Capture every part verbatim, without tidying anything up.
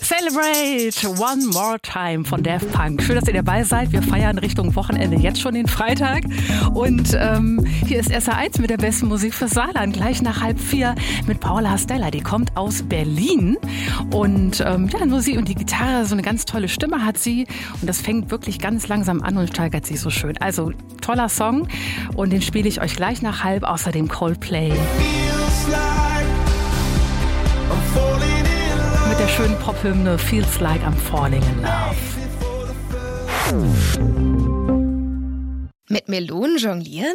Celebrate One More Time von Daft Punk. Schön, dass ihr dabei seid. Wir feiern Richtung Wochenende jetzt schon den Freitag. Und ähm, hier ist S R eins mit der besten Musik für Saarland. Gleich nach halb vier mit Paula Stella. Die kommt aus Berlin. Und ähm, ja, nur sie und die Gitarre, so eine ganz tolle Stimme hat sie. Und das fängt wirklich ganz langsam an und steigert sich so schön. Also toller Song. Und den spiele ich euch gleich nach halb. Außerdem Coldplay. Mit der schönen Pop-Hymne Feels Like I'm Falling in Love. Mit Melonen jonglieren?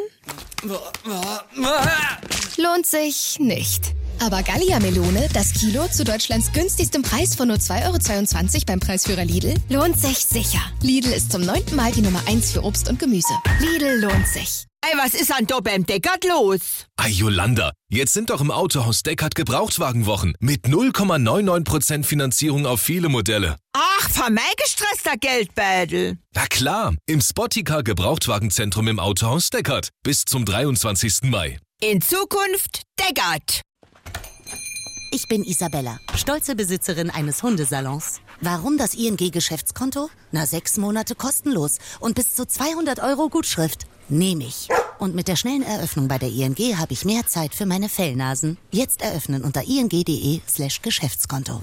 Lohnt sich nicht. Aber Gallia-Melone, das Kilo zu Deutschlands günstigstem Preis von nur zwei Euro zweiundzwanzig beim Preisführer Lidl, lohnt sich sicher. Lidl ist zum neunten Mal die Nummer eins für Obst und Gemüse. Lidl lohnt sich. Ey, was ist an da beim Deckard los? Ei, Jolanda, jetzt sind doch im Autohaus Deckard Gebrauchtwagenwochen mit null Komma neunundneunzig Prozent Finanzierung auf viele Modelle. Ach, von mein gestresster Geldbeutel. Na klar, im Spotticar Gebrauchtwagenzentrum im Autohaus Deckard bis zum dreiundzwanzigsten Mai. In Zukunft Deckard. Ich bin Isabella, stolze Besitzerin eines Hundesalons. Warum das I N G-Geschäftskonto? Na, sechs Monate kostenlos und bis zu zweihundert Euro Gutschrift. Nehme ich. Und mit der schnellen Eröffnung bei der I N G habe ich mehr Zeit für meine Fellnasen. Jetzt eröffnen unter ing.de slash Geschäftskonto.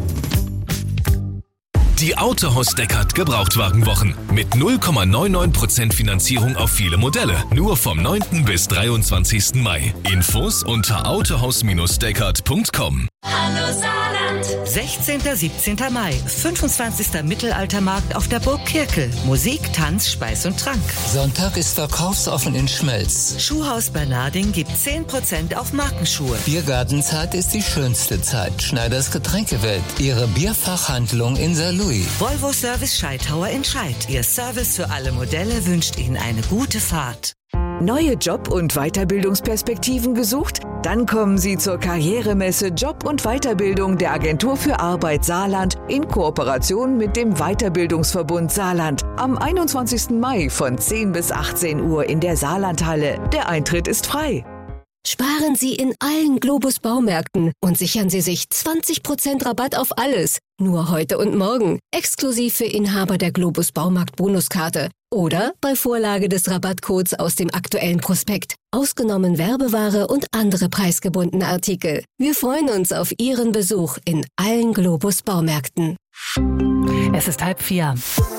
Die Autohaus Deckard Gebrauchtwagenwochen mit null Komma neunundneunzig Prozent Finanzierung auf viele Modelle. Nur vom neunten bis dreiundzwanzigsten Mai. Infos unter autohaus deckard punkt com. Hallo Saarland. sechzehnten bis siebzehnten Mai, fünfundzwanzigster Mittelaltermarkt auf der Burg Kirkel. Musik, Tanz, Speis und Trank. Sonntag ist verkaufsoffen in Schmelz. Schuhhaus Bernarding gibt zehn Prozent auf Markenschuhe. Biergartenzeit ist die schönste Zeit. Schneiders Getränkewelt. Ihre Bierfachhandlung in Saarlouis. Volvo Service Scheithauer in Scheid. Ihr Service für alle Modelle wünscht Ihnen eine gute Fahrt. Neue Job- und Weiterbildungsperspektiven gesucht? Dann kommen Sie zur Karrieremesse Job und Weiterbildung der Agentur für Arbeit Saarland in Kooperation mit dem Weiterbildungsverbund Saarland am einundzwanzigsten Mai von zehn bis achtzehn Uhr in der Saarlandhalle. Der Eintritt ist frei. Sparen Sie in allen Globus Baumärkten und sichern Sie sich zwanzig Prozent Rabatt auf alles. Nur heute und morgen. Exklusiv für Inhaber der Globus Baumarkt Bonuskarte. Oder bei Vorlage des Rabattcodes aus dem aktuellen Prospekt. Ausgenommen Werbeware und andere preisgebundene Artikel. Wir freuen uns auf Ihren Besuch in allen Globus Baumärkten. Es ist halb vier.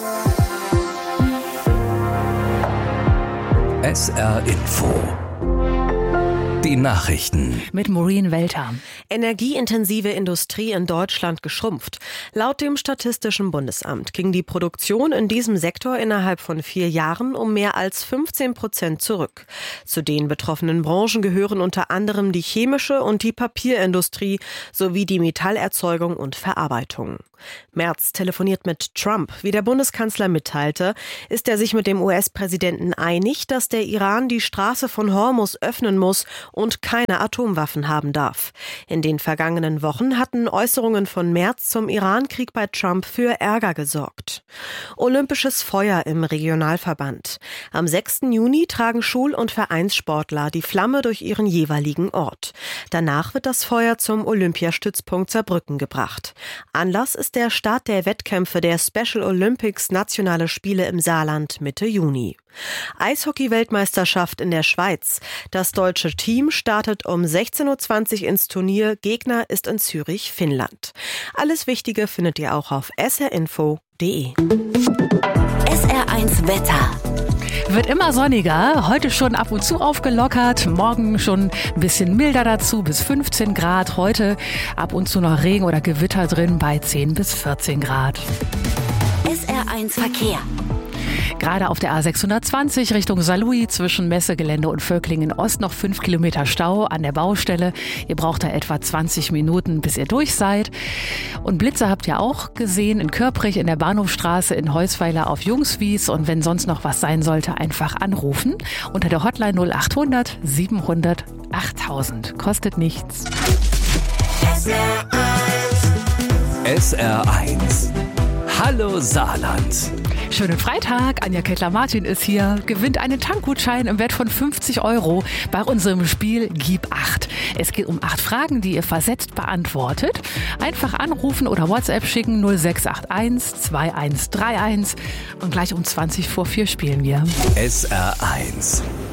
S R Info. Die Nachrichten. Mit Maureen Welter. Energieintensive Industrie in Deutschland geschrumpft. Laut dem Statistischen Bundesamt ging die Produktion in diesem Sektor innerhalb von vier Jahren um mehr als fünfzehn Prozent zurück. Zu den betroffenen Branchen gehören unter anderem die chemische und die Papierindustrie sowie die Metallerzeugung und Verarbeitung. Merz telefoniert mit Trump. Wie der Bundeskanzler mitteilte, ist er sich mit dem U S-Präsidenten einig, dass der Iran die Straße von Hormuz öffnen muss und keine Atomwaffen haben darf. In den vergangenen Wochen hatten Äußerungen von Merz zum Iran-Krieg bei Trump für Ärger gesorgt. Olympisches Feuer im Regionalverband. Am sechsten Juni tragen Schul- und Vereinssportler die Flamme durch ihren jeweiligen Ort. Danach wird das Feuer zum Olympiastützpunkt Saarbrücken gebracht. Anlass ist der Start der Wettkämpfe der Special Olympics Nationale Spiele im Saarland Mitte Juni. Eishockey-Weltmeisterschaft in der Schweiz. Das deutsche Team startet um sechzehn Uhr zwanzig ins Turnier. Gegner ist in Zürich, Finnland. Alles Wichtige findet ihr auch auf s r info punkt d e. S R eins Wetter. Wird immer sonniger, heute schon ab und zu aufgelockert, morgen schon ein bisschen milder dazu, bis fünfzehn Grad, heute ab und zu noch Regen oder Gewitter drin bei zehn bis vierzehn Grad. S R eins Verkehr. Gerade auf der A sechshundertzwanzig Richtung Saarlouis zwischen Messegelände und Völklingen Ost noch fünf Kilometer Stau an der Baustelle. Ihr braucht da etwa zwanzig Minuten, bis ihr durch seid. Und Blitze habt ihr auch gesehen in Körprich, in der Bahnhofstraße, in Heusweiler auf Jungswies. Und wenn sonst noch was sein sollte, einfach anrufen unter der Hotline null achthundert siebenhundert achttausend. Kostet nichts. S R eins. S R eins. Hallo Saarland. Schönen Freitag. Anja Kettler-Martin ist hier. Gewinnt einen Tankgutschein im Wert von fünfzig Euro bei unserem Spiel Gib acht. Es geht um acht Fragen, die ihr versetzt beantwortet. Einfach anrufen oder WhatsApp schicken null sechs acht eins zwei eins drei eins. Und gleich um zwanzig vor vier spielen wir. S R eins